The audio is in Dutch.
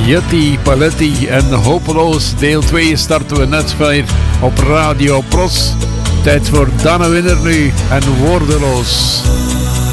Jutty Paletti en Hopeloos deel 2 starten we net weer op Radio Pros. Tijd voor Danne Winner nu en Woordeloos.